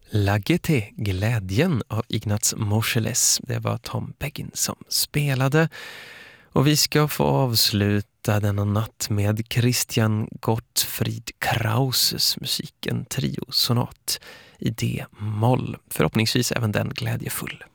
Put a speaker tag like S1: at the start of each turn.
S1: La Gaieté, glädjen av Ignaz Moscheles. Det var Tom Begin som spelade. Och vi ska få avsluta denna natt med Christian Gottfried Krauses musik, en triosonat i D-moll. Förhoppningsvis även den glädjefull.